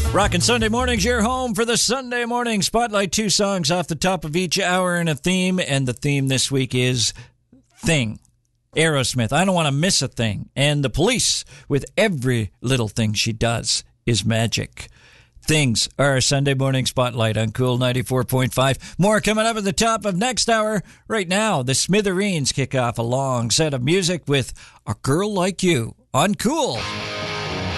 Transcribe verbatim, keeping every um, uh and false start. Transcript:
Rockin' Sunday mornings, your home for the Sunday morning spotlight. Two songs off the top of each hour and a theme, and the theme this week is Thing. Aerosmith, I don't want to miss a thing. And The Police, with every little thing she does is magic. Things are our Sunday morning spotlight on Cool ninety-four point five. More coming up at the top of next hour. Right now, the Smithereens kick off a long set of music with A Girl Like You on Cool.